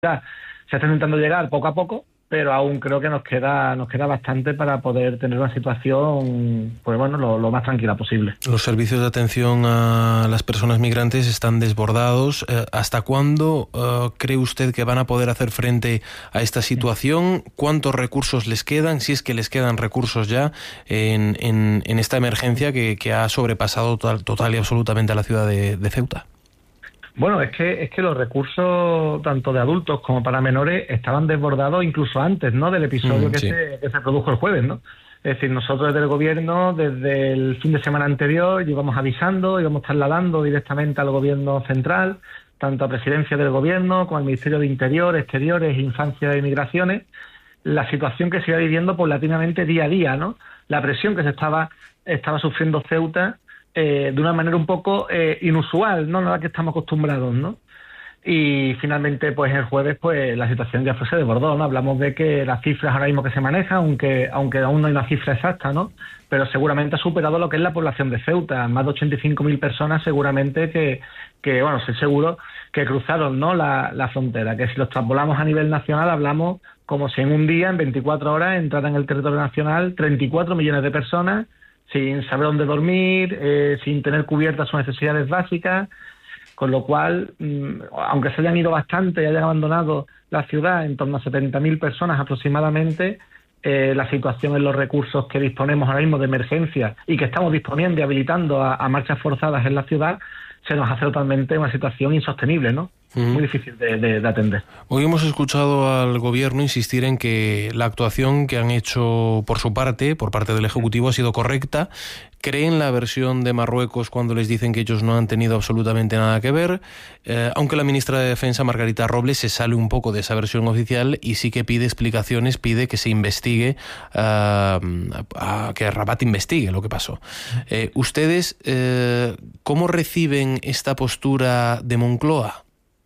se está intentando llegar poco a poco, pero aún creo que nos queda bastante para poder tener una situación, pues bueno, lo más tranquila posible. Los servicios de atención a las personas migrantes están desbordados. ¿Hasta cuándo cree usted que van a poder hacer frente a esta situación? ¿Cuántos recursos les quedan? Si es que les quedan recursos ya en esta emergencia que ha sobrepasado total y absolutamente a la ciudad de Ceuta. Bueno, es que los recursos, tanto de adultos como para menores, estaban desbordados incluso antes, ¿no?, del episodio que se produjo el jueves, ¿no? Es decir, nosotros desde el gobierno, desde el fin de semana anterior, íbamos avisando, íbamos trasladando directamente al gobierno central, tanto a presidencia del gobierno como al Ministerio de Interior, Exteriores, Infancia y Migraciones, la situación que se iba viviendo paulatinamente día a día, ¿no? La presión que estaba sufriendo Ceuta, de una manera un poco inusual, ¿no?, a la que estamos acostumbrados, ¿no? Y finalmente, pues el jueves, pues la situación ya se desbordó, ¿no? Hablamos de que las cifras ahora mismo que se manejan, aunque aún no hay una cifra exacta, ¿no?, pero seguramente ha superado lo que es la población de Ceuta, más de 85.000 personas seguramente que bueno, estoy seguro que cruzaron, ¿no?, la frontera, que si los trasladamos a nivel nacional hablamos como si en un día, en 24 horas, entraran en el territorio nacional 34 millones de personas, sin saber dónde dormir, sin tener cubiertas sus necesidades básicas, con lo cual, aunque se hayan ido bastante y hayan abandonado la ciudad, en torno a 70.000 personas aproximadamente, la situación en los recursos que disponemos ahora mismo de emergencia y que estamos disponiendo y habilitando a marchas forzadas en la ciudad, se nos hace totalmente una situación insostenible, ¿no? Muy difícil de atender. Hoy hemos escuchado al gobierno insistir en que la actuación que han hecho por parte del Ejecutivo, ha sido correcta. ¿Creen la versión de Marruecos cuando les dicen que ellos no han tenido absolutamente nada que ver? Aunque la ministra de Defensa, Margarita Robles, se sale un poco de esa versión oficial y sí que pide explicaciones, pide que se investigue, que Rabat investigue lo que pasó. ¿Ustedes cómo reciben esta postura de Moncloa?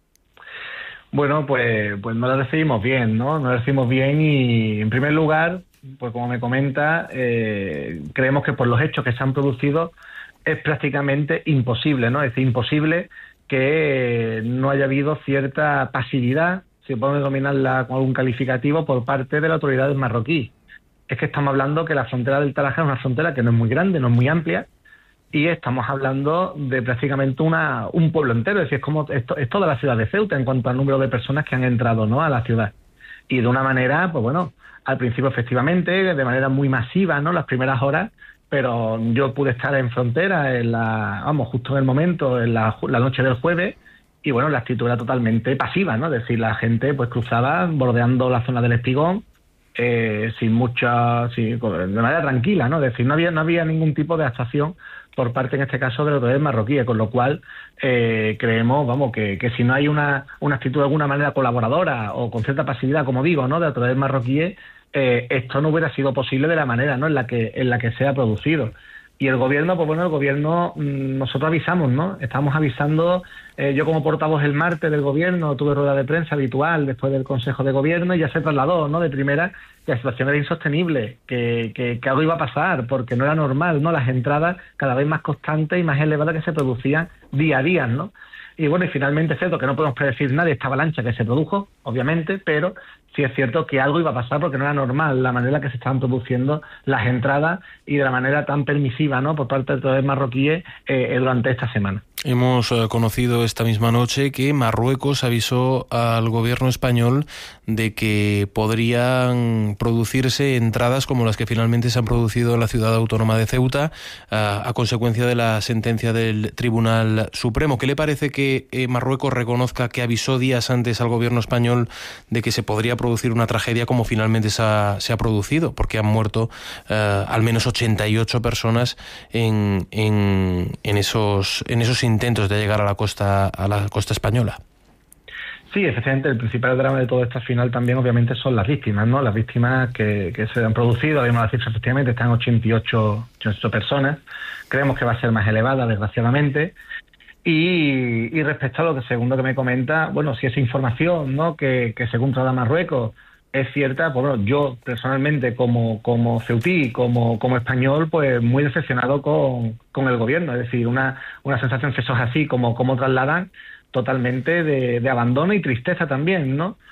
Bueno, pues no la recibimos bien, ¿no? No la recibimos bien y, en primer lugar, pues como me comenta, creemos que por los hechos que se han producido es prácticamente imposible, ¿no? Es decir, imposible que no haya habido cierta pasividad, si podemos denominarla con algún calificativo, por parte de la autoridad marroquí. Es que estamos hablando que la frontera del Tarajal es una frontera que no es muy grande, no es muy amplia, y estamos hablando de prácticamente un pueblo entero, es decir, es toda la ciudad de Ceuta en cuanto al número de personas que han entrado, ¿no?, a la ciudad. Y de una manera, pues bueno, al principio efectivamente, de manera muy masiva, ¿no?, las primeras horas, pero yo pude estar en frontera, justo en el momento, en la noche del jueves, y bueno, la actitud era totalmente pasiva, ¿no? Es decir, la gente pues cruzaba bordeando la zona del Espigón, de manera tranquila, ¿no? Es decir, no había ningún tipo de actuación por parte, en este caso, de la autoridad marroquí, con lo cual creemos, que si no hay una actitud de alguna manera colaboradora o con cierta pasividad, como digo, ¿no?, de la autoridad marroquí, esto no hubiera sido posible de la manera, ¿no?, en la que se ha producido. Y el gobierno, nosotros avisamos, ¿no? Estamos avisando, yo como portavoz el martes del gobierno tuve rueda de prensa habitual después del Consejo de Gobierno y ya se trasladó, ¿no?, de primera, que la situación era insostenible, que algo iba a pasar, porque no era normal, ¿no?, las entradas cada vez más constantes y más elevadas que se producían día a día, ¿no? Y bueno, y finalmente es cierto que no podemos predecir nada de esta avalancha que se produjo, obviamente, pero sí es cierto que algo iba a pasar porque no era normal la manera en la que se estaban produciendo las entradas y de la manera tan permisiva, ¿no?, por parte de todos los marroquíes durante esta semana. Hemos conocido esta misma noche que Marruecos avisó al gobierno español de que podrían producirse entradas como las que finalmente se han producido en la ciudad autónoma de Ceuta a consecuencia de la sentencia del Tribunal Supremo. ¿Qué le parece que Marruecos reconozca que avisó días antes al gobierno español de que se podría producir una tragedia como finalmente se ha producido? Porque han muerto al menos 88 personas en esos intentos de llegar a la costa española. Sí, efectivamente, el principal drama de todo esto al final también obviamente son las víctimas, ¿no? Las víctimas que se han producido, vemos las cifras, efectivamente están 88 personas, creemos que va a ser más elevada, desgraciadamente. Y respecto a lo segundo que me comenta, bueno, si esa información, ¿no?, que según traslada Marruecos es cierta, pues bueno, yo personalmente como ceutí, como español, pues muy decepcionado con el gobierno, es decir, una sensación que eso es así como trasladan, totalmente de abandono y tristeza también, ¿no?